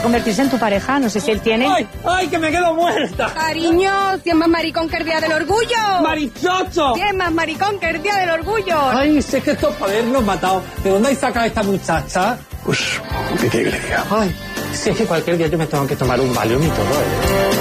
convertirse en tu pareja. No sé si él tiene... ¡Ay! ¡Ay, que me quedo muerta! Cariño, si es más maricón que el día del orgullo. ¡Marichocho! Si es más maricón que el día del orgullo. Ay, si es que esto es para habernos matado. ¿De dónde hay sacado esta muchacha? Pues, ¿qué quiere que le diga? Ay, si es que cualquier día yo me tengo que tomar un Valium y todo, ¿eh?